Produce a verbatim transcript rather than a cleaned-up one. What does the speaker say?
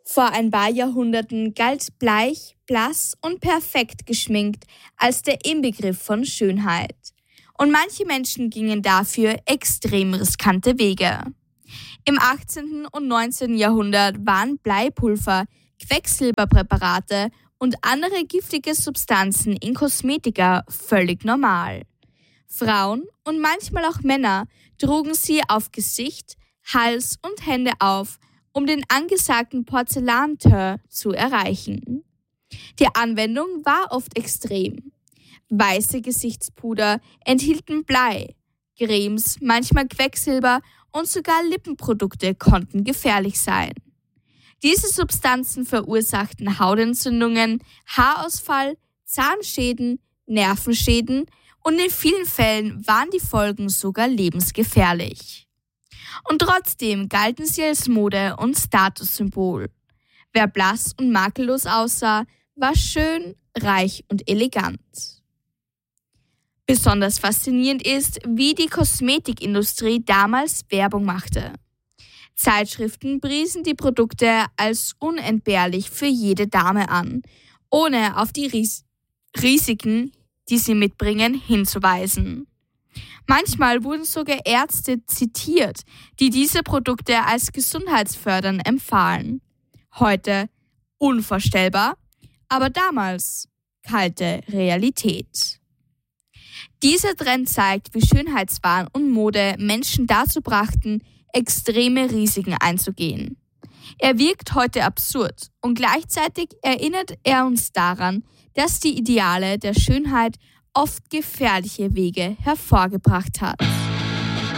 Vor ein paar Jahrhunderten galt bleich, blass und perfekt geschminkt als der Inbegriff von Schönheit. Und manche Menschen gingen dafür extrem riskante Wege. Im achtzehnten und neunzehnten Jahrhundert waren Bleipulver, Quecksilberpräparate und andere giftige Substanzen in Kosmetika völlig normal. Frauen und manchmal auch Männer trugen sie auf Gesicht, Hals und Hände auf, um den angesagten Porzellanteint zu erreichen. Die Anwendung war oft extrem. Weiße Gesichtspuder enthielten Blei, Cremes, manchmal Quecksilber und sogar Lippenprodukte konnten gefährlich sein. Diese Substanzen verursachten Hautentzündungen, Haarausfall, Zahnschäden, Nervenschäden und in vielen Fällen waren die Folgen sogar lebensgefährlich. Und trotzdem galten sie als Mode- und Statussymbol. Wer blass und makellos aussah, war schön, reich und elegant. Besonders faszinierend ist, wie die Kosmetikindustrie damals Werbung machte. Zeitschriften priesen die Produkte als unentbehrlich für jede Dame an, ohne auf die Ris- Risiken, die sie mitbringen, hinzuweisen. Manchmal wurden sogar Ärzte zitiert, die diese Produkte als gesundheitsfördernd empfahlen. Heute unvorstellbar, aber damals kalte Realität. Dieser Trend zeigt, wie Schönheitswahn und Mode Menschen dazu brachten, extreme Risiken einzugehen. Er wirkt heute absurd und gleichzeitig erinnert er uns daran, dass die Ideale der Schönheit oft gefährliche Wege hervorgebracht hat.